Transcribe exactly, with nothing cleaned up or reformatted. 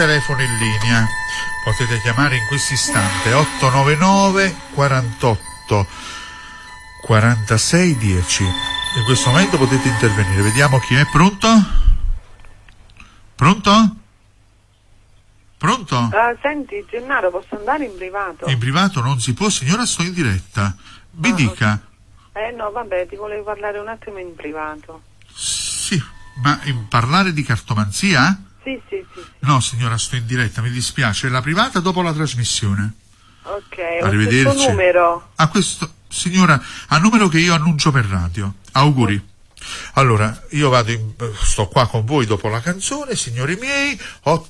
Telefono in linea, potete chiamare in questo istante otto nove nove quarantotto quarantasei dieci. In questo momento potete intervenire. Vediamo chi è. Pronto? Pronto? Pronto? Uh, senti Gennaro, posso andare in privato? In privato non si può, signora, sto in diretta. Mi ah, dica. Okay. Eh no, vabbè, ti volevo parlare un attimo in privato. Sì, ma in parlare di cartomanzia? Sì, sì, sì, sì. No, signora, sto in diretta, mi dispiace. La privata dopo la trasmissione. Ok, arrivederci. Questo numero? A questo, signora, a numero che io annuncio per radio. Auguri. Allora, io vado in, sto qua con voi dopo la canzone, signori miei.